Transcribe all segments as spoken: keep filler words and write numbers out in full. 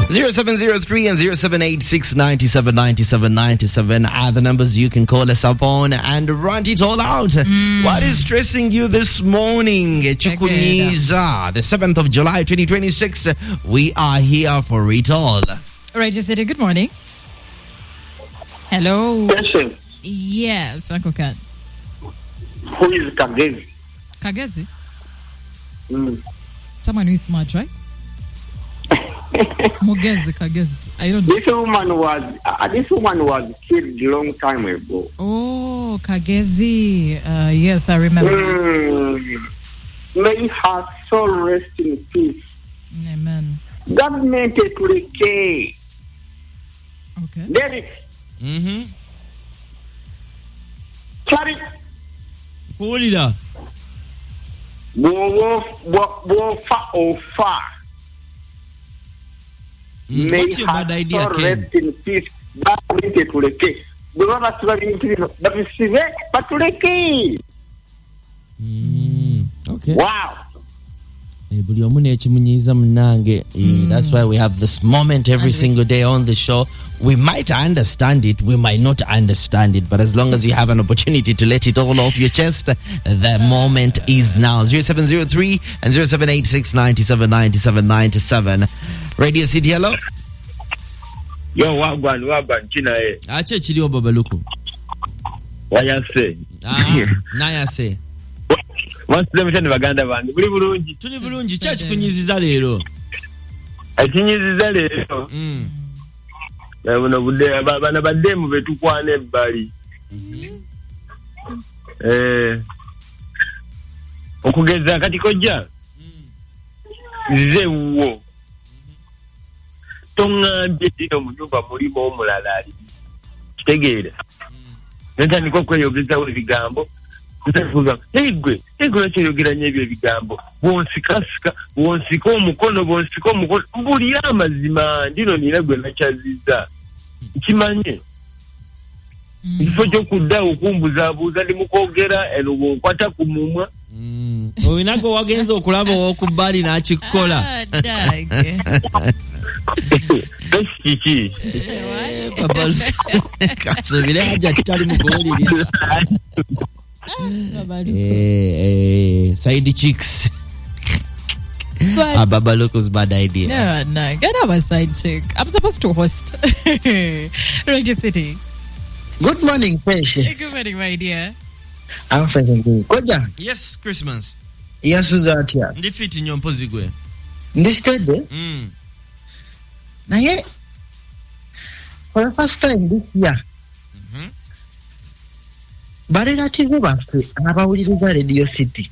zero seven zero three and zero seven eight six nine seven nine seven nine seven are the numbers you can call us up on and rant it all out. Mm. What is stressing you this morning? Chukunyiza, the seventh of July twenty twenty-six. We are here for it all. Right, you said good morning. Hello. Yes, yes, Uncle Kat. Who is Kagezi? Kagezi? Mm. Someone who is smart, right? Mugezi, Kagezi. I don't know. This woman was uh, this woman was killed a long time ago. Oh, Kagezi. Uh, yes, I remember. Mm. May her soul rest in peace. Amen. Government ekuleke. Okay. Derek. Mm-hmm. Charlie. Hulida. Bo bo fa ofa. Mm, May what's your bad idea, soul Ken? rest in peace. Government ekuleke. Bwana tubali babisibe batuleke. Mm, okay. Wow. Mm. That's why we have this moment every single day on the show. We might understand it, we might not understand it, but as long as you have an opportunity to let it all off your chest, the moment is now. zero seven zero three and zero seven eight six nine seven nine seven nine seven. Radio City, hello? Yo, wagwan, wagwan, china eh. Ache chilio babaluku. Wayase. Ah, nayase. Waslemeshani baganda bangi. Buli bulungi. Tuli bulungi chachi kunyiziza lero. Akinyiziza lero. Mm. Bano budde bana bademu betukwana ebbali. Mhm. Eh. Okugeza kati kojja. Mm. Nze wo. Tongambye dino mu nyumba mulimo omulala ali. Kitegeera. Mm. Ntandika okweyogeza ebigambo. Ntavuga egwe egwe kyeyogiranye ebyo ebigambo bonsikasika bonsika omukono bonsika omukono mbuli amazima ndino nina gwe nakyaziza kimanye ifo kyo kudda okumbuza abuuza ndi mukwogera eno bwonkwata ku mumwa oyinago wagenza okulaba okubbali n'akikola kiki kasubire haja kitali mukuwuliriza Eh, eh, side chicks. Ah, Babaluku's bad idea. No, no, get out my side chick. I'm supposed to host. Radio City. Good morning, Peshe. Good morning, my dear. I'm fine. Koja? Yes, Christmas. Yes, Uzatia. Ndi fit nyompo zigwe. Ndi steady? Mm. Naye, for the first time this year, Mhm. barelative baffe abawuliriza Radio City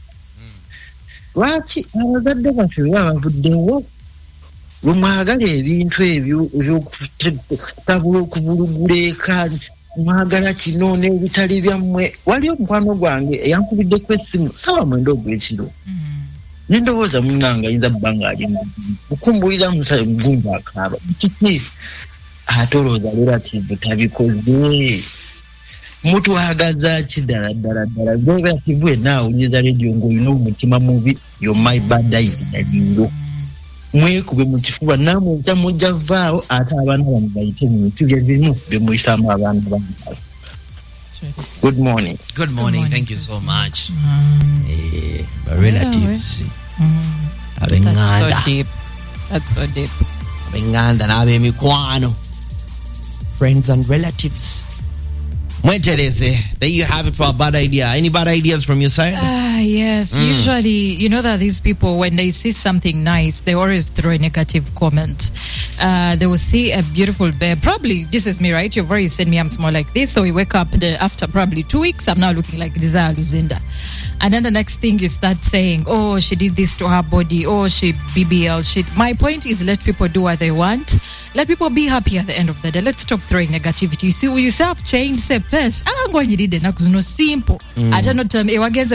lwaki abazadde baffe babavuddewo lumwagala ebintu ebyo ebyokutabula okuvuluguleka mwagala kino n'ebitali byammwe wali omukwano gwange eyankubiddeko essimu sawa mwenda ogw'ekiro nendowooza munnanga ayinza bbanga ali mukumbulira musa muvumba akaaba kiki ate olowooza relative tabikoze mutwagaza kidala dala dala relative enawuliriza radio ng'olina omutima mubi yo my bad idea liro mwekube mu kifuba namwe nja mujja vaawo ate abaana bano bayite mu bintu byebimu bemuyisaamu abaana bano. Good morning. Good morning. Good morning. Thank you so much. Mm. Eh, my relatives. Mm. Abenganda. That's so deep. That's so deep. Abenganda na abemikwano. Friends and relatives. There you have it for a bad idea. Any bad ideas from your side? Ah, uh, yes. Mm. Usually, you know that these people, when they see something nice, they always throw a negative comment. Uh, they will see a beautiful bear. Probably, this is me, right? You've already said me I'm small like this. So we wake up the, after probably two weeks, I'm now looking like Desire Luzinda. And then the next thing you start saying, oh, she did this to her body. Oh, she B B L. She. My point is let people do what they want. Let people be happy at the end of the day. Let's stop throwing negativity. You see, when you say I've changed, say, Pesh, I'm going to do it. No simple. I don't know.